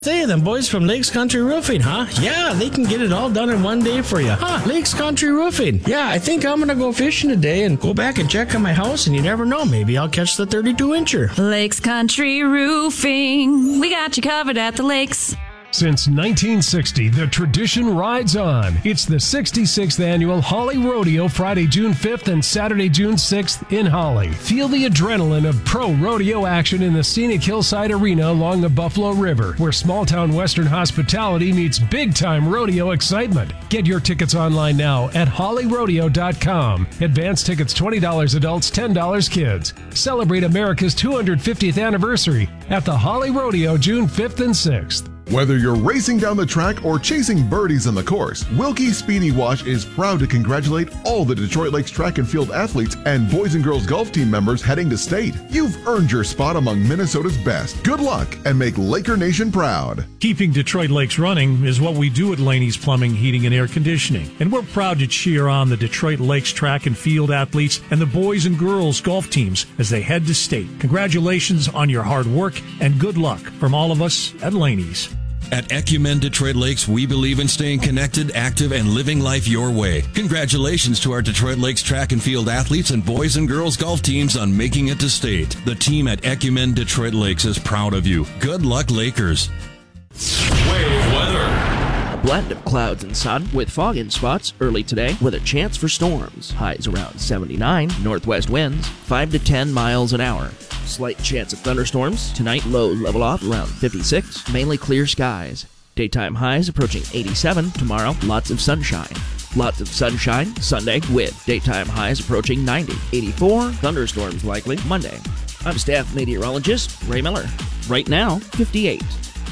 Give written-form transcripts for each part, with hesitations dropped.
Say, them boys from Lakes Country Roofing, huh? Yeah, they can get it all done in one day for you. Huh, Lakes Country Roofing. Yeah, I think I'm gonna go fishing today and go back and check on my house, and you never know, maybe I'll catch the 32-incher. Lakes Country Roofing. We got you covered at the lakes. Since 1960, the tradition rides on. It's the 66th annual Holly Rodeo, Friday, June 5th and Saturday, June 6th in Holly. Feel the adrenaline of pro rodeo action in the scenic hillside arena along the Buffalo River, where small-town Western hospitality meets big-time rodeo excitement. Get your tickets online now at hollyrodeo.com. Advance tickets $20 adults, $10 kids. Celebrate America's 250th anniversary at the Holly Rodeo, June 5th and 6th. Whether you're racing down the track or chasing birdies on the course, Wilkie Speedy Wash is proud to congratulate all the Detroit Lakes track and field athletes and boys and girls golf team members heading to state. You've earned your spot among Minnesota's best. Good luck and make Laker Nation proud. Keeping Detroit Lakes running is what we do at Laney's Plumbing, Heating, and Air Conditioning. And we're proud to cheer on the Detroit Lakes track and field athletes and the boys and girls golf teams as they head to state. Congratulations on your hard work and good luck from all of us at Laney's. At Ecumen Detroit Lakes, we believe in staying connected, active, and living life your way. Congratulations to our Detroit Lakes track and field athletes and boys and girls golf teams on making it to state. The team at Ecumen Detroit Lakes is proud of you. Good luck, Lakers. Wave weather. Blend of clouds and sun with fog in spots early today with a chance for storms. Highs around 79, northwest winds 5 to 10 miles an hour. Slight chance of thunderstorms. Tonight, lows level off around 56, mainly clear skies. Daytime highs approaching 87. Tomorrow, lots of sunshine. Lots of sunshine Sunday with daytime highs approaching 90. 84, thunderstorms likely Monday. I'm staff meteorologist Ray Miller. Right now, 58.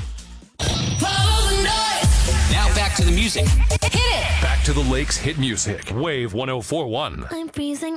Now back to the music. Hit it! Back to the Lakes hit music. Wave 104.1. I'm freezing